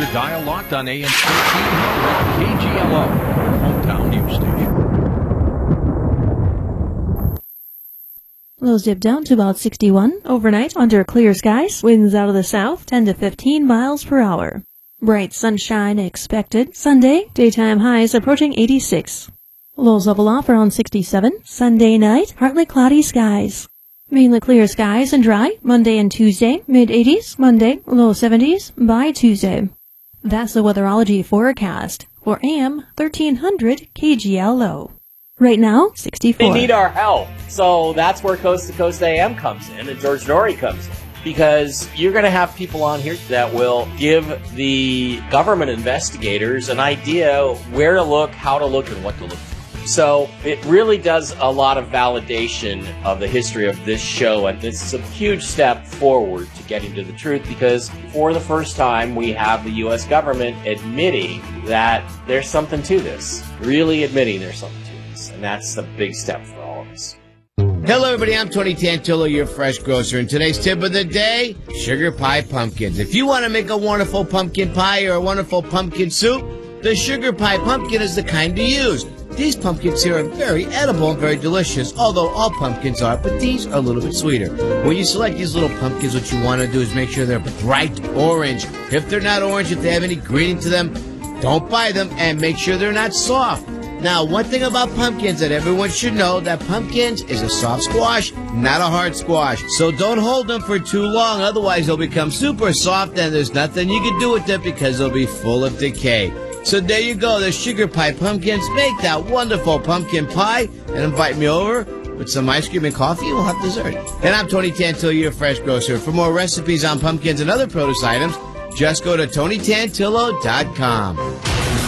dial locked on AM 1300 KGLO, your hometown news station. Lows dip down to about 61. Overnight, under clear skies. Winds out of the south, 10 to 15 miles per hour. Bright sunshine expected. Sunday, daytime highs approaching 86. Lows level off around 67. Sunday night, partly cloudy skies. Mainly clear skies and dry. Monday and Tuesday, mid-80s. Monday, low 70s by Tuesday. That's the weatherology forecast for AM 1300 KGLO. Right now, 64. They need our help. So that's where Coast to Coast AM comes in and George Noory comes in. Because you're going to have people on here that will give the government investigators an idea where to look, how to look, and what to look for. So it really does a lot of validation of the history of this show, and it's a huge step forward to getting to the truth, because for the first time we have the U.S. government admitting that there's something to this, really admitting there's something to this, and that's a big step for all of us. Hello, everybody. I'm Tony Tantillo, your fresh grocer, and today's tip of the day, sugar pie pumpkins. If you want to make a wonderful pumpkin pie or a wonderful pumpkin soup, the sugar pie pumpkin is the kind to use. These pumpkins here are very edible and very delicious, although all pumpkins are, but these are a little bit sweeter. When you select these little pumpkins, what you want to do is make sure they're bright orange. If they're not orange, if they have any green to them, don't buy them, and make sure they're not soft. Now, one thing about pumpkins that everyone should know, that pumpkins is a soft squash, not a hard squash. So don't hold them for too long, otherwise they'll become super soft and there's nothing you can do with them because they'll be full of decay. So there you go, the sugar pie pumpkins. Make that wonderful pumpkin pie and invite me over with some ice cream and coffee, and we'll have dessert. And I'm Tony Tantillo, your fresh grocer. For more recipes on pumpkins and other produce items, just go to TonyTantillo.com.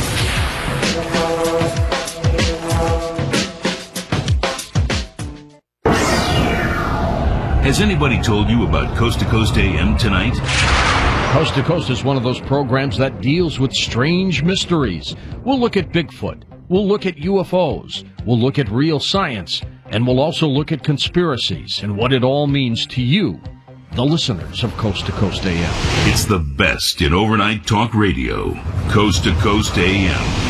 Has anybody told you about Coast to Coast AM tonight? Coast to Coast is one of those programs that deals with strange mysteries. We'll look at Bigfoot. We'll look at UFOs. We'll look at real science. And we'll also look at conspiracies and what it all means to you, the listeners of Coast to Coast AM. It's the best in overnight talk radio. Coast to Coast AM.